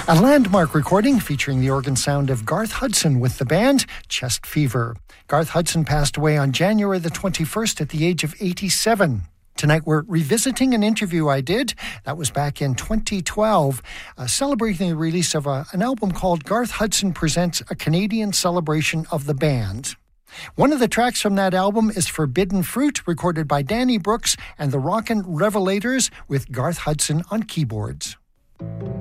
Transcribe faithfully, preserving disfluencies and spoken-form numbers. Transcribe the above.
A landmark recording featuring the organ sound of Garth Hudson with the band Chest Fever. Garth Hudson passed away on January the twenty-first at the age of eighty-seven. Tonight we're revisiting an interview I did. That was back in twenty twelve, uh, celebrating the release of a, an album called Garth Hudson Presents a Canadian Celebration of the Band. One of the tracks from that album is Forbidden Fruit, recorded by Danny Brooks and the Rockin' Revelators with Garth Hudson on keyboards.